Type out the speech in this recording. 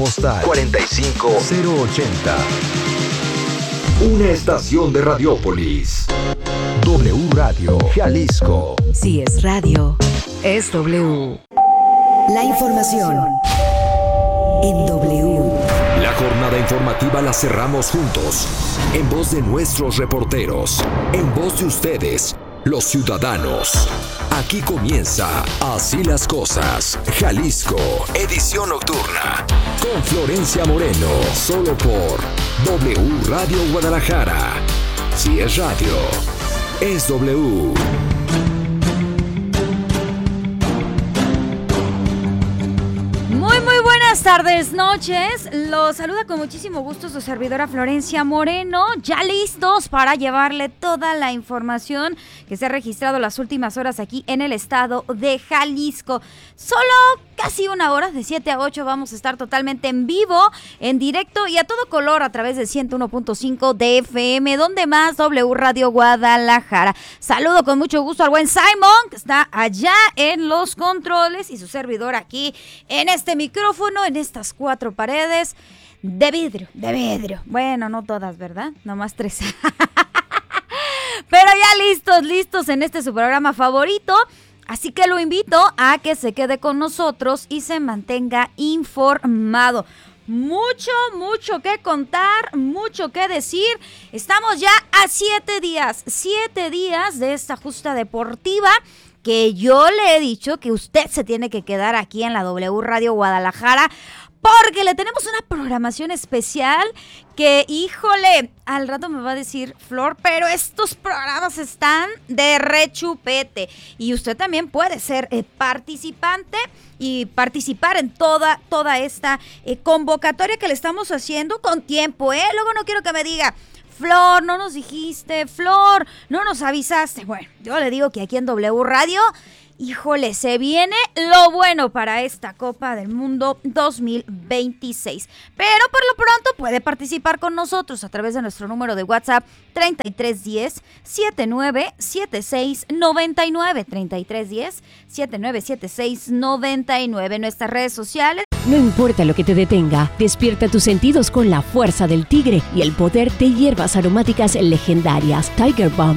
Postal 45080. Una estación de Radiópolis. W Radio Jalisco. Si es radio, es W. La información en W. La jornada informativa la cerramos juntos, en voz de nuestros reporteros, en voz de ustedes, los ciudadanos. Aquí comienza Así las Cosas, Jalisco, edición nocturna, con Florencia Moreno, solo por W Radio Guadalajara. Si es radio, es W. Muy buenas tardes, noches. Los saluda con muchísimo gusto su servidora Florencia Moreno, ya listos para llevarle toda la información que se ha registrado las últimas horas aquí en el estado de Jalisco. Solo casi una hora, de 7 a 8, vamos a estar totalmente en vivo, en directo y a todo color a través de 101.5 de FM, donde más W Radio Guadalajara. Saludo con mucho gusto al buen Simon, que está allá en los controles, y su servidor aquí en este micrófono, en estas 4 paredes de vidrio. Bueno, no todas, ¿verdad? Nomás 3. Pero ya listos en este su programa favorito. Así que lo invito a que se quede con nosotros y se mantenga informado. Mucho que contar, mucho que decir. Estamos ya a 7 días de esta justa deportiva, que yo le he dicho que usted se tiene que quedar aquí en la W Radio Guadalajara, porque le tenemos una programación especial que, híjole, al rato me va a decir Flor, pero estos programas están de rechupete. Y usted también puede ser participante y participar en toda esta convocatoria que le estamos haciendo con tiempo, ¿eh? Luego no quiero que me diga: Flor, no nos dijiste, Flor, no nos avisaste. Bueno, yo le digo que aquí en W Radio, híjole, se viene lo bueno para esta Copa del Mundo 2026. Pero por lo pronto puede participar con nosotros a través de nuestro número de WhatsApp 3310-797699. 3310-797699. Nuestras redes sociales. No importa lo que te detenga, despierta tus sentidos con la fuerza del tigre y el poder de hierbas aromáticas legendarias. Tiger Balm